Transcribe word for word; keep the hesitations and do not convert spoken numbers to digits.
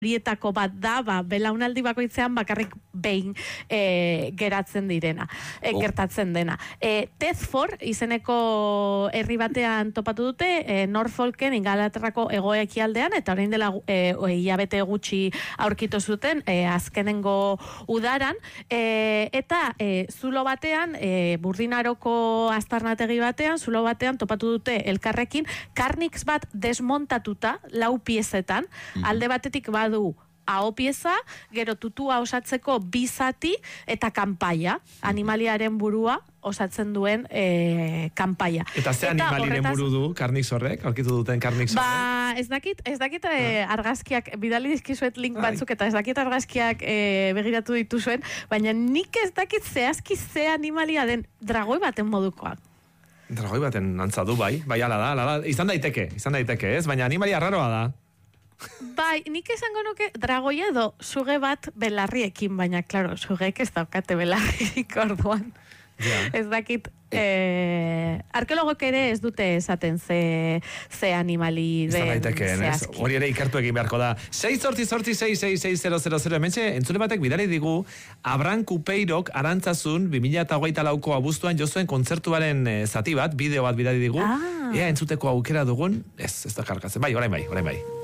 horietako bat da, ba, belaunaldi bakoitzean bakarrik behin e, geratzen direna, e, Oh. gertatzen dena. E, Thetford izeneko herri batean topatu dute, e, Norfolken, Ingalaterrako egoekialdean, eta orain dela e, hilabete gutxi aurkitu zuten, e, azkenengo udaran, e, eta e, zulo batean, e, Burdinaroko aztarnategi batean, zulo batean topatu dute elkarrekin, karnix bat desmontatuta, lau piezetan, mm-hmm. alde batetik badu aho pieza, gero tutua osatzeko bi zati eta kanpaia, animaliaren burua osatzen duen e, kanpaia. Eta ze animaliren buru du karnix horrek, aurkitu duten karnix horrek? Ba, ez dakit, ez dakit e, argazkiak, bidali dizkizuet link batzuk, eta ez dakit argazkiak e, begiratu dituzuen, baina nik ez dakit zehazki ze animalia den dragoi baten modukoak. Dragoi baten antza du, bai, bai, ala da, ala da, izan daiteke, izan daiteke, ez? Baina animalia raroa da. Bai, nik esango nuke dragoia edo suge bat belarriekin, baina, klaro, sugeek ez daukate belarrik orduan. Yeah. Ez dakit, eh, arkeologok ere ez dute esaten ze, ze animali den zehazki. Hori ere ikartu egin beharko da. sei zortzi zortzi sei sei sei zero zero zero hementxe, entzule batek bidali digu, Abraham Kupeirok Arantzazun bi mila hogeita lauko abuztuan jozuen kontzertuaren e, zati bat, bideo bat bidali digu. Ah. Ea entzuteko aukera dugun, ez, ez da karkatzen. Bai, orain bai, orain bai.